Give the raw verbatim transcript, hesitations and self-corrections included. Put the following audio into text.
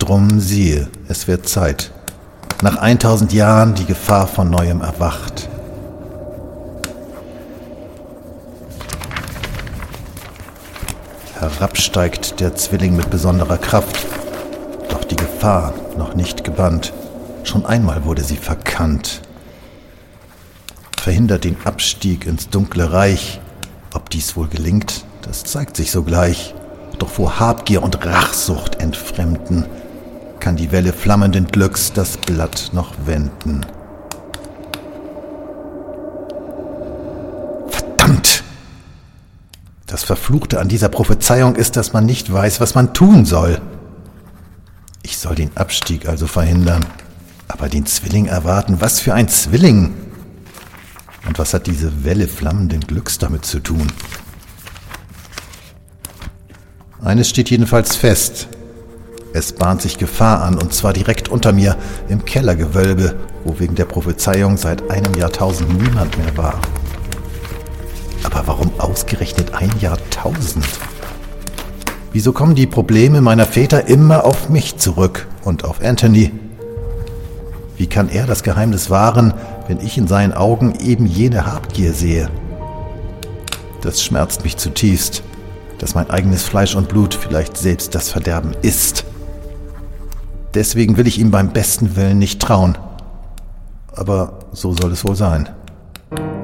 Drum siehe, es wird Zeit. Nach eintausend Jahren die Gefahr von Neuem erwacht. Herabsteigt der Zwilling mit besonderer Kraft. Doch die Gefahr noch nicht gebannt. Schon einmal wurde sie verkannt. Verhindert den Abstieg ins dunkle Reich. Ob dies wohl gelingt, das zeigt sich sogleich. Doch vor Habgier und Rachsucht entfremden, kann die Welle flammenden Glücks das Blatt noch wenden. Verdammt! Das Verfluchte an dieser Prophezeiung ist, dass man nicht weiß, was man tun soll. Ich soll den Abstieg also verhindern, aber den Zwilling erwarten. Was für ein Zwilling! Und was hat diese Welle flammenden Glücks damit zu tun? Eines steht jedenfalls fest. Es bahnt sich Gefahr an, und zwar direkt unter mir im Kellergewölbe, wo wegen der Prophezeiung seit einem Jahrtausend niemand mehr war. Aber warum ausgerechnet ein Jahrtausend? Wieso kommen die Probleme meiner Väter immer auf mich zurück und auf Anthony? Wie kann er das Geheimnis wahren, wenn ich in seinen Augen eben jene Habgier sehe? Das schmerzt mich zutiefst, dass mein eigenes Fleisch und Blut vielleicht selbst das Verderben ist. Deswegen will ich ihm beim besten Willen nicht trauen. Aber so soll es wohl sein.